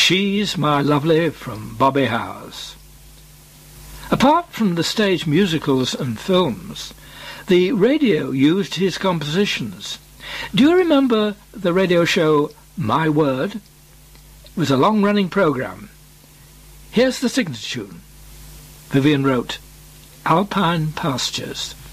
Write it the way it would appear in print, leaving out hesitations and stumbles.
She's My Lovely from Bobby Howes. Apart from the stage musicals and films, the radio used his compositions. Do you remember the radio show My Word? It was a long-running programme. Here's the signature tune. Vivian wrote, Alpine Pastures.